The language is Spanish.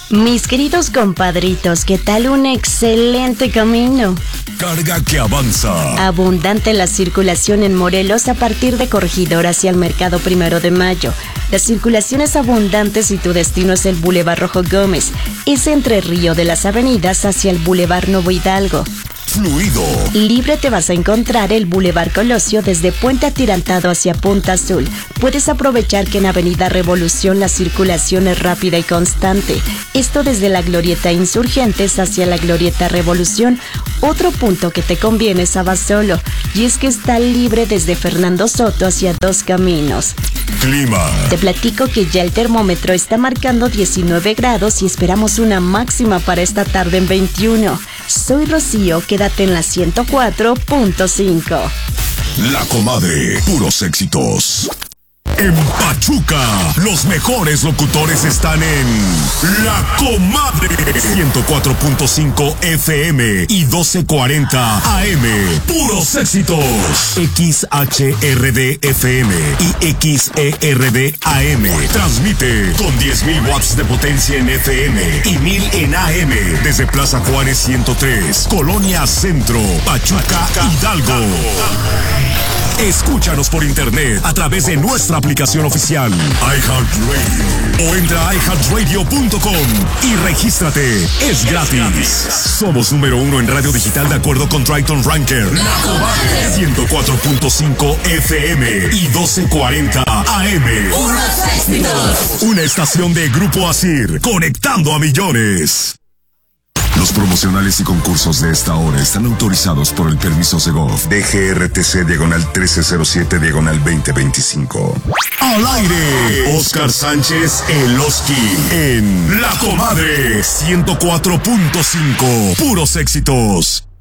Mis queridos compadritos, ¿qué tal un excelente camino? Carga que avanza. Abundante la circulación en Morelos a partir de Corregidor hacia el Mercado 1 de Mayo. La circulación es abundante si tu destino es el Boulevard Rojo Gómez. Es entre Río de las Avenidas hacia el Boulevard Nuevo Hidalgo. Fluido. Libre te vas a encontrar el Boulevard Colosio desde Puente Atirantado hacia Punta Azul. Puedes aprovechar que en Avenida Revolución la circulación es rápida y constante. Esto desde la Glorieta Insurgentes hacia la Glorieta Revolución. Otro punto que te conviene es Abasolo, y es que está libre desde Fernando Soto hacia Dos Caminos. Clima. Te platico que ya el termómetro está marcando 19 grados y esperamos una máxima para esta tarde en 21. Soy Rocío, quédate en la 104.5. La Comadre, puros éxitos. En Pachuca, los mejores locutores están en La Comadre. 104.5 FM y 1240 AM. Puros éxitos. XHRD FM y XERD AM. Transmite con 10.000 watts de potencia en FM y 1.000 en AM. Desde Plaza Juárez 103, Colonia Centro, Pachuca, Hidalgo. Escúchanos por internet a través de nuestra aplicación oficial iHeartRadio o entra a iHeartRadio.com y regístrate. Es gratis. Somos número 1 en radio digital de acuerdo con Triton Ranker. 104.5 FM y 1240 AM. Una estación de Grupo Asir, conectando a millones. Los promocionales y concursos de esta hora están autorizados por el permiso Segov DGRTC/1307/2025. Al aire, Oscar Sánchez El Oski en La Comadre 104.5. Puros éxitos.